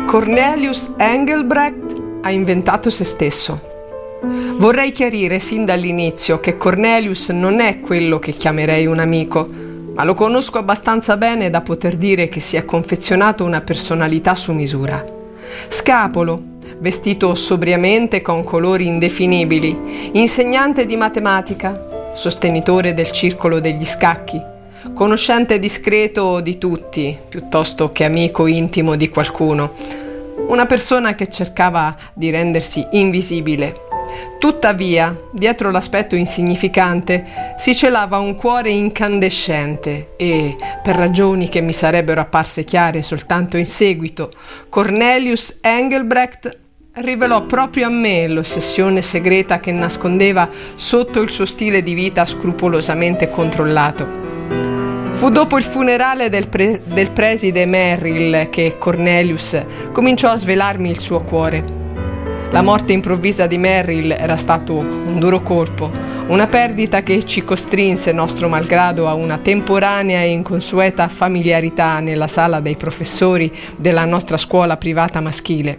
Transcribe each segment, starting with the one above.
Cornelius Engelbrecht ha inventato se stesso. Vorrei chiarire sin dall'inizio che Cornelius non è quello che chiamerei un amico, ma lo conosco abbastanza bene da poter dire che si è confezionato una personalità su misura. Scapolo, vestito sobriamente con colori indefinibili, insegnante di matematica, sostenitore del circolo degli scacchi, conoscente discreto di tutti, piuttosto che amico intimo di qualcuno, una persona che cercava di rendersi invisibile. Tuttavia, dietro l'aspetto insignificante si celava un cuore incandescente e, per ragioni che mi sarebbero apparse chiare soltanto in seguito, Cornelius Engelbrecht rivelò proprio a me l'ossessione segreta che nascondeva sotto il suo stile di vita scrupolosamente controllato. Fu dopo il funerale del preside Merrill che Cornelius cominciò a svelarmi il suo cuore. La morte improvvisa di Merrill era stato un duro colpo, una perdita che ci costrinse, nostro malgrado, a una temporanea e inconsueta familiarità nella sala dei professori della nostra scuola privata maschile.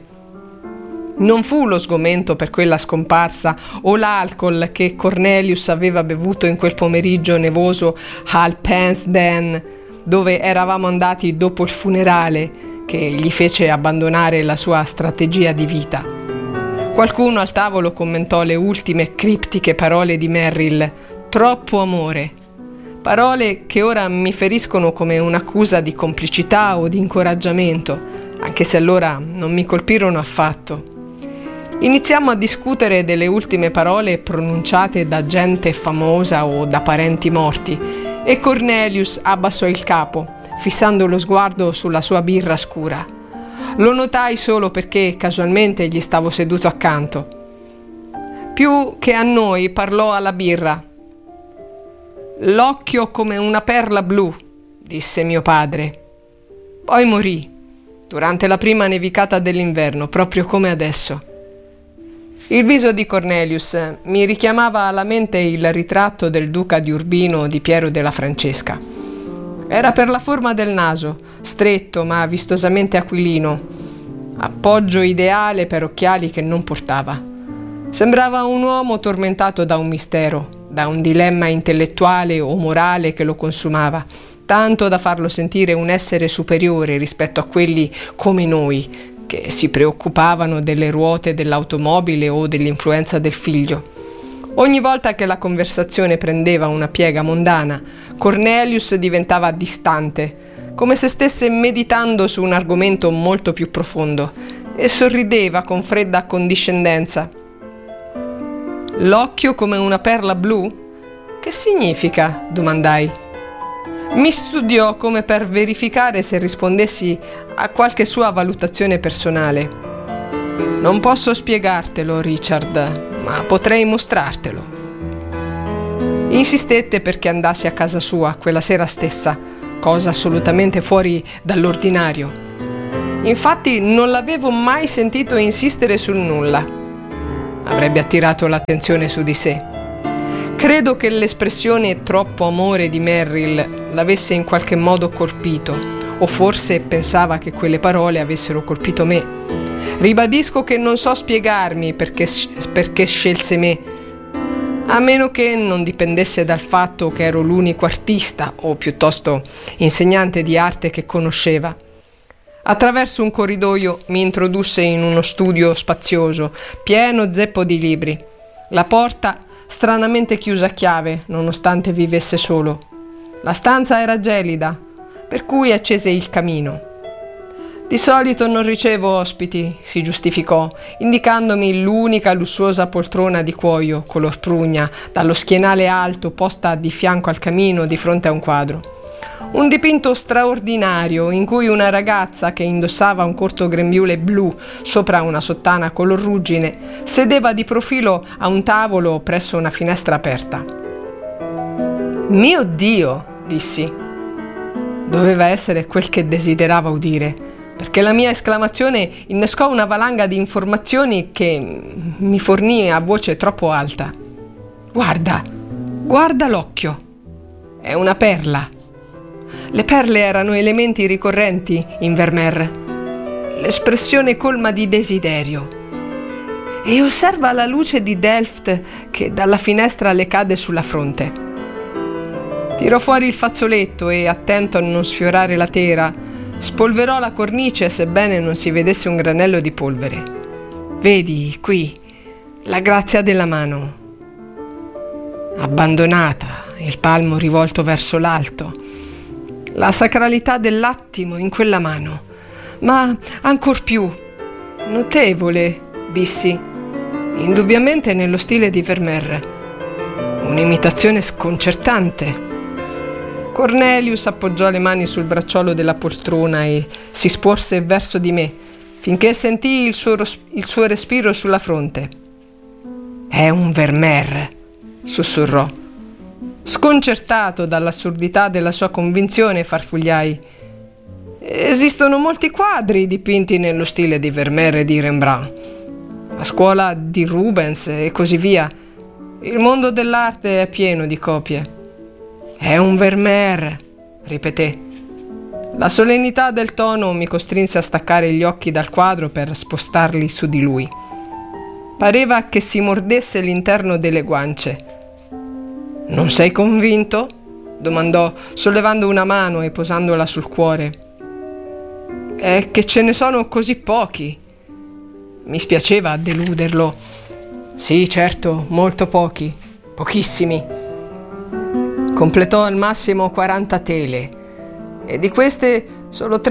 Non fu lo sgomento per quella scomparsa o l'alcol che Cornelius aveva bevuto in quel pomeriggio nevoso al Pence Den, dove eravamo andati dopo il funerale, che gli fece abbandonare la sua strategia di vita. Qualcuno al tavolo commentò le ultime criptiche parole di Merrill: troppo amore. Parole che ora mi feriscono come un'accusa di complicità o di incoraggiamento, anche se allora non mi colpirono affatto. Iniziamo a discutere delle ultime parole pronunciate da gente famosa o da parenti morti e Cornelius abbassò il capo, fissando lo sguardo sulla sua birra scura. Lo notai solo perché casualmente gli stavo seduto accanto. Più che a noi parlò alla birra. «L'occhio come una perla blu», disse mio padre. Poi morì, durante la prima nevicata dell'inverno, proprio come adesso. Il viso di Cornelius mi richiamava alla mente il ritratto del duca di Urbino di Piero della Francesca. Era per la forma del naso, stretto ma vistosamente aquilino, appoggio ideale per occhiali che non portava. Sembrava un uomo tormentato da un mistero, da un dilemma intellettuale o morale che lo consumava, tanto da farlo sentire un essere superiore rispetto a quelli come noi, che si preoccupavano delle ruote dell'automobile o dell'influenza del figlio. Ogni volta che la conversazione prendeva una piega mondana, Cornelius diventava distante, come se stesse meditando su un argomento molto più profondo, e sorrideva con fredda accondiscendenza. «L'occhio come una perla blu? Che significa?» domandai. Mi studiò come per verificare se rispondessi a qualche sua valutazione personale. «Non posso spiegartelo, Richard, ma potrei mostrartelo». Insistette perché andassi a casa sua quella sera stessa, cosa assolutamente fuori dall'ordinario. Infatti non l'avevo mai sentito insistere sul nulla. Avrebbe attirato l'attenzione su di sé. Credo che l'espressione «troppo amore» di Merrill l'avesse in qualche modo colpito, o forse pensava che quelle parole avessero colpito me. Ribadisco che non so spiegarmi perché scelse me, a meno che non dipendesse dal fatto che ero l'unico artista, o piuttosto insegnante di arte che conosceva. Attraverso un corridoio mi introdusse in uno studio spazioso, pieno zeppo di libri. La porta stranamente chiusa a chiave, nonostante vivesse solo. La stanza era gelida, per cui accese il camino. «Di solito non ricevo ospiti», si giustificò, indicandomi l'unica lussuosa poltrona di cuoio, color prugna, dallo schienale alto posta di fianco al camino di fronte a un quadro. Un dipinto straordinario in cui una ragazza che indossava un corto grembiule blu sopra una sottana color ruggine sedeva di profilo a un tavolo presso una finestra aperta. «Mio Dio!» dissi. Doveva essere quel che desiderava udire, perché la mia esclamazione innescò una valanga di informazioni che mi fornì a voce troppo alta. Guarda l'occhio! È una perla!» Le perle erano elementi ricorrenti in Vermeer. l'espressione colma di desiderio, e osserva la luce di Delft che dalla finestra le cade sulla fronte. Tirò fuori il fazzoletto e, attento a non sfiorare la tela, spolverò la cornice sebbene non si vedesse un granello di polvere. Vedi qui la grazia della mano, abbandonata, il palmo rivolto verso l'alto, la sacralità dell'attimo in quella mano, ma ancor più notevole, dissi, indubbiamente nello stile di Vermeer, un'imitazione sconcertante. Cornelius appoggiò le mani sul bracciolo della poltrona e si sporse verso di me, finché sentii il suo respiro sulla fronte. «È un Vermeer», sussurrò. Sconcertato dall'assurdità della sua convinzione, farfugliai. «Esistono molti quadri dipinti nello stile di Vermeer e di Rembrandt, la scuola di Rubens e così via. Il mondo dell'arte è pieno di copie». «È un Vermeer», ripeté. La solennità del tono mi costrinse a staccare gli occhi dal quadro per spostarli su di lui. Pareva che si mordesse l'interno delle guance. «Non sei convinto?» domandò, sollevando una mano e posandola sul cuore. «È che ce ne sono così pochi». Mi spiaceva deluderlo. «Sì, certo, molto pochi, pochissimi». Completò al massimo 40 tele e di queste solo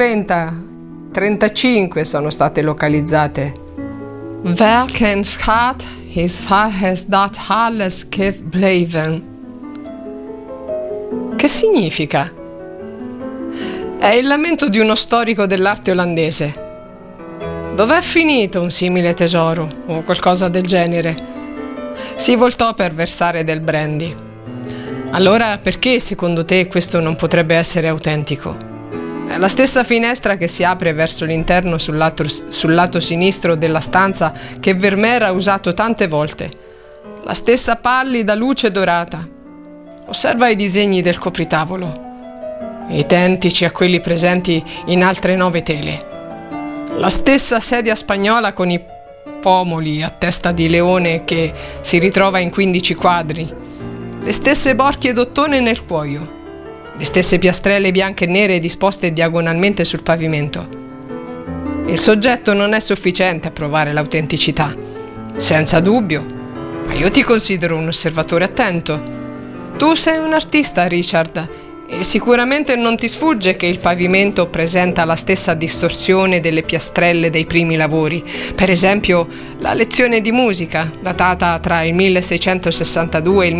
35 sono state localizzate. Welken schat is has dat alles gebleven? Che significa? È il lamento di uno storico dell'arte olandese. Dov'è finito un simile tesoro o qualcosa del genere? Si voltò per versare del brandy. Allora perché secondo te questo non potrebbe essere autentico? È la stessa finestra che si apre verso l'interno sul lato sinistro della stanza che Vermeer ha usato tante volte. La stessa pallida luce dorata. Osserva i disegni del copritavolo, identici a quelli presenti in altre 9 tele. La stessa sedia spagnola con i pomoli a testa di leone che si ritrova in 15 quadri. Le stesse borchie d'ottone nel cuoio, le stesse piastrelle bianche e nere disposte diagonalmente sul pavimento. Il soggetto non è sufficiente a provare l'autenticità, senza dubbio, ma io ti considero un osservatore attento. Tu sei un artista, Richard, e sicuramente non ti sfugge che il pavimento presenta la stessa distorsione delle piastrelle dei primi lavori, per esempio la lezione di musica, datata tra il 1662 e il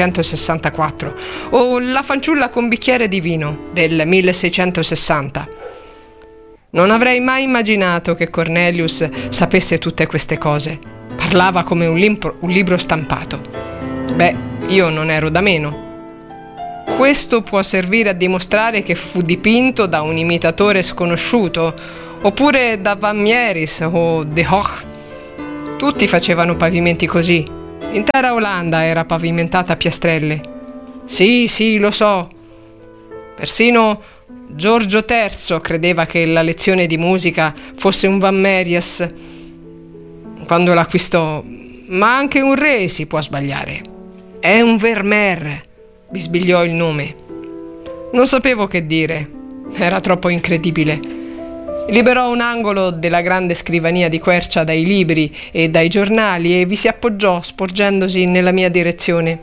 1664, o la fanciulla con bicchiere di vino del 1660. Non avrei mai immaginato che Cornelius sapesse tutte queste cose. Parlava come un libro stampato. Beh, io non ero da meno. Questo può servire a dimostrare che fu dipinto da un imitatore sconosciuto, oppure da Van Mieris o De Hoch. Tutti facevano pavimenti così. L'intera Olanda era pavimentata a piastrelle. Sì, lo so. Persino Giorgio III credeva che la lezione di musica fosse un Van Mieris quando l'acquistò, ma anche un re si può sbagliare. È un Vermeer, bisbigliò il nome. Non sapevo che dire, era troppo incredibile. Liberò un angolo della grande scrivania di quercia dai libri e dai giornali e vi si appoggiò sporgendosi nella mia direzione.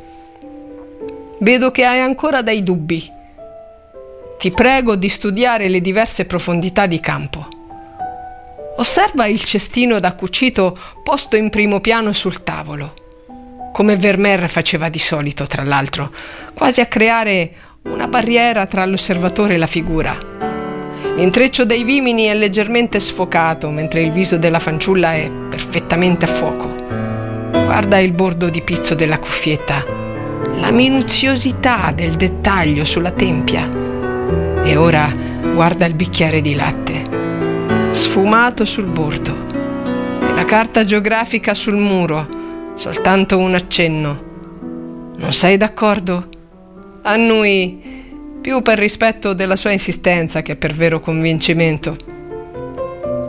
Vedo che hai ancora dei dubbi. Ti prego di studiare le diverse profondità di campo. Osserva il cestino da cucito posto in primo piano sul tavolo, come Vermeer faceva di solito, tra l'altro, quasi a creare una barriera tra l'osservatore e la figura. L'intreccio dei vimini è leggermente sfocato, mentre il viso della fanciulla è perfettamente a fuoco. Guarda il bordo di pizzo della cuffietta, la minuziosità del dettaglio sulla tempia. E ora guarda il bicchiere di latte, sfumato sul bordo, e la carta geografica sul muro, soltanto un accenno. Non sei d'accordo? Annui, più per rispetto della sua insistenza che per vero convincimento.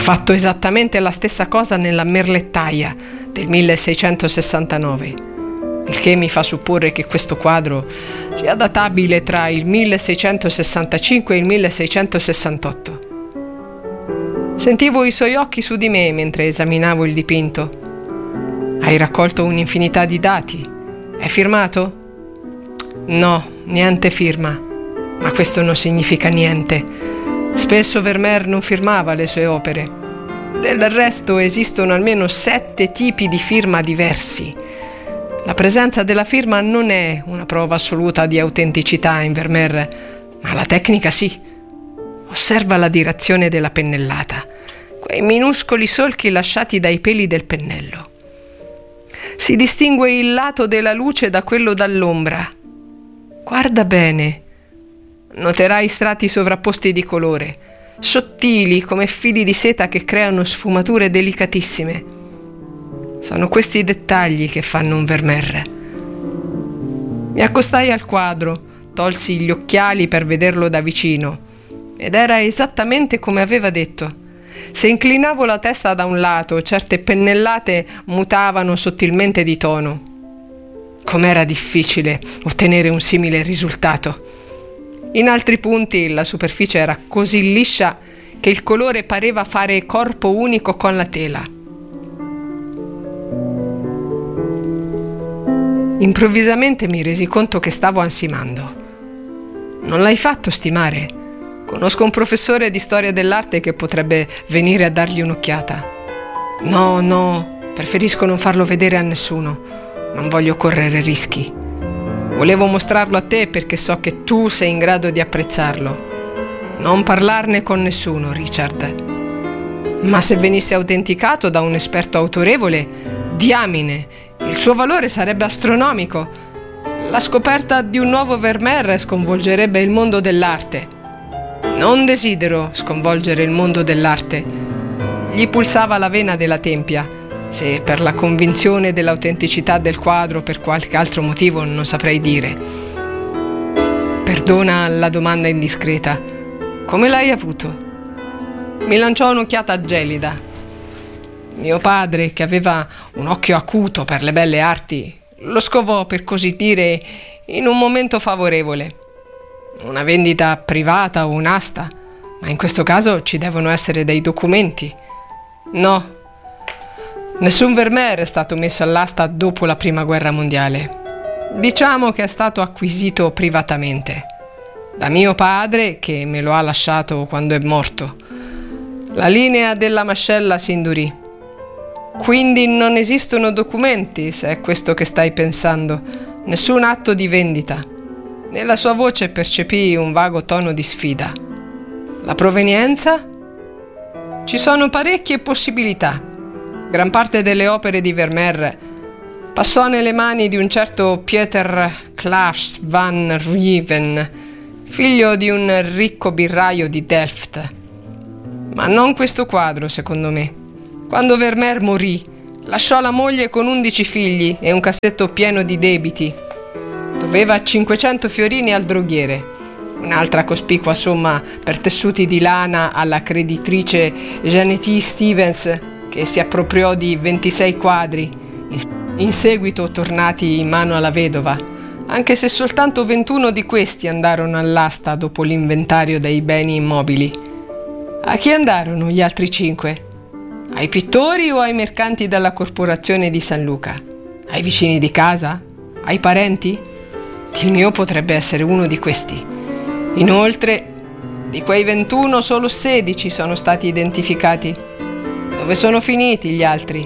fatto esattamente la stessa cosa nella Merlettaia del 1669, il che mi fa supporre che questo quadro sia databile tra il 1665 e il 1668. Sentivo i suoi occhi su di me mentre esaminavo il dipinto. Hai raccolto un'infinità di dati. È firmato? No, niente firma. Ma questo non significa niente. Spesso Vermeer non firmava le sue opere. Del resto esistono almeno 7 tipi di firma diversi. La presenza della firma non è una prova assoluta di autenticità in Vermeer, ma la tecnica sì. Osserva la direzione della pennellata, quei minuscoli solchi lasciati dai peli del pennello. Si distingue il lato della luce da quello dall'ombra. Guarda bene. Noterai strati sovrapposti di colore, sottili come fili di seta che creano sfumature delicatissime. Sono questi dettagli che fanno un Vermeer. Mi accostai al quadro, tolsi gli occhiali per vederlo da vicino. Ed era esattamente come aveva detto. Se inclinavo la testa da un lato, certe pennellate mutavano sottilmente di tono. Com'era difficile ottenere un simile risultato. In altri punti la superficie era così liscia che il colore pareva fare corpo unico con la tela. Improvvisamente mi resi conto che stavo ansimando. Non l'hai fatto stimare? Conosco un professore di storia dell'arte che potrebbe venire a dargli un'occhiata. No, preferisco non farlo vedere a nessuno. Non voglio correre rischi. Volevo mostrarlo a te perché so che tu sei in grado di apprezzarlo. Non parlarne con nessuno, Richard. Ma se venisse autenticato da un esperto autorevole, diamine, il suo valore sarebbe astronomico. La scoperta di un nuovo Vermeer sconvolgerebbe il mondo dell'arte. Non desidero sconvolgere il mondo dell'arte. Gli pulsava la vena della tempia. Se per la convinzione dell'autenticità del quadro o per qualche altro motivo non saprei dire. Perdona la domanda indiscreta. Come l'hai avuto? Mi lanciò un'occhiata gelida. Mio padre, che aveva un occhio acuto per le belle arti, lo scovò, per così dire, in un momento favorevole. Una vendita privata o un'asta, ma in questo caso ci devono essere dei documenti. No, nessun Vermeer è stato messo all'asta dopo la Prima Guerra Mondiale. Diciamo che è stato acquisito privatamente da mio padre, che me lo ha lasciato quando è morto. La linea della mascella si indurì. Quindi non esistono documenti, se è questo che stai pensando. Nessun atto di vendita. Nella sua voce percepii un vago tono di sfida. La provenienza? Ci sono parecchie possibilità. Gran parte delle opere di Vermeer passò nelle mani di un certo Pieter Claes van Rieven, figlio di un ricco birraio di Delft. Ma non questo quadro, secondo me. Quando Vermeer morì, lasciò la moglie con 11 figli e un cassetto pieno di debiti. Doveva 500 fiorini al droghiere, un'altra cospicua somma per tessuti di lana alla creditrice Janet Stevens, che si appropriò di 26 quadri, in seguito tornati in mano alla vedova, anche se soltanto 21 di questi andarono all'asta dopo l'inventario dei beni immobili. A chi andarono gli altri 5? Ai pittori o ai mercanti della corporazione di San Luca? Ai vicini di casa? Ai parenti? Il mio potrebbe essere uno di questi. Inoltre, di quei 21 solo 16 sono stati identificati. Dove sono finiti gli altri?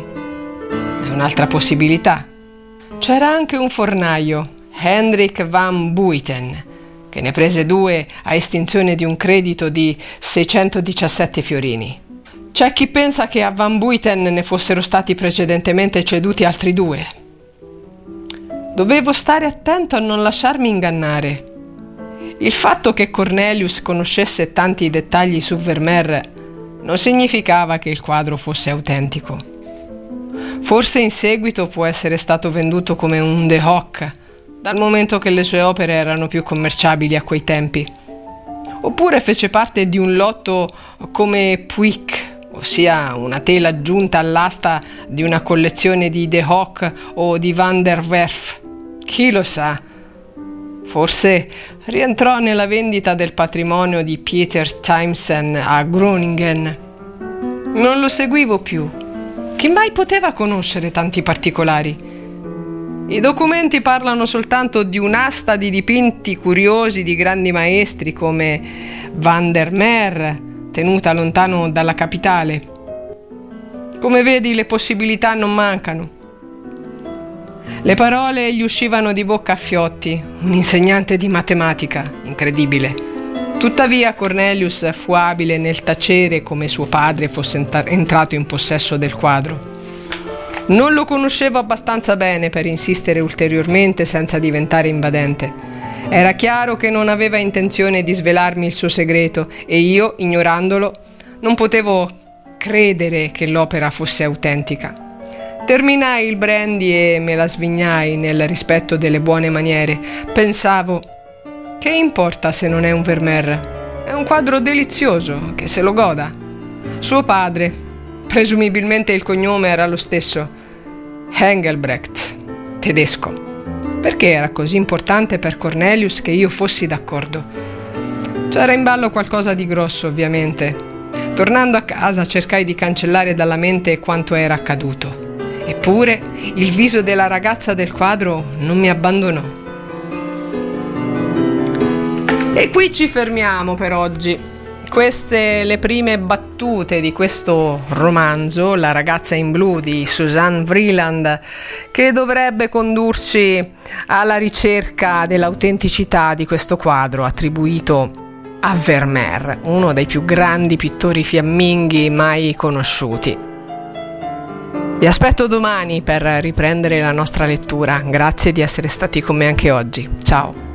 È un'altra possibilità. C'era anche un fornaio, Hendrik van Buiten, che ne prese 2 a estinzione di un credito di 617 fiorini. C'è chi pensa che a Van Buiten ne fossero stati precedentemente ceduti altri 2. Dovevo stare attento a non lasciarmi ingannare. Il fatto che Cornelius conoscesse tanti dettagli su Vermeer non significava che il quadro fosse autentico. Forse in seguito può essere stato venduto come un de hoc, dal momento che le sue opere erano più commerciabili a quei tempi. Oppure fece parte di un lotto come Puig o ossia una tela aggiunta all'asta di una collezione di De Hoek o di Van der Werf. Chi lo sa? Forse rientrò nella vendita del patrimonio di Pieter Tymssen a Groningen. Non lo seguivo più. Chi mai poteva conoscere tanti particolari? I documenti parlano soltanto di un'asta di dipinti curiosi di grandi maestri come Van der Meer, tenuta lontano dalla capitale. Come vedi, le possibilità non mancano. Le parole gli uscivano di bocca a fiotti, un insegnante di matematica, incredibile. Tuttavia Cornelius fu abile nel tacere come suo padre fosse entrato in possesso del quadro. Non lo conoscevo abbastanza bene per insistere ulteriormente senza diventare invadente. Era chiaro che non aveva intenzione di svelarmi il suo segreto e io, ignorandolo, non potevo credere che l'opera fosse autentica. Terminai il brandy e me la svignai nel rispetto delle buone maniere. Pensavo, che importa se non è un Vermeer? È un quadro delizioso, che se lo goda. Suo padre, presumibilmente il cognome era lo stesso, Engelbrecht, tedesco. Perché era così importante per Cornelius che io fossi d'accordo? C'era in ballo qualcosa di grosso, ovviamente. Tornando a casa cercai di cancellare dalla mente quanto era accaduto. Eppure il viso della ragazza del quadro non mi abbandonò. E qui ci fermiamo per oggi. Queste le prime battute di questo romanzo, La ragazza in blu di Suzanne Vreeland, che dovrebbe condurci alla ricerca dell'autenticità di questo quadro attribuito a Vermeer, uno dei più grandi pittori fiamminghi mai conosciuti. Vi aspetto domani per riprendere la nostra lettura. Grazie di essere stati con me anche oggi. Ciao!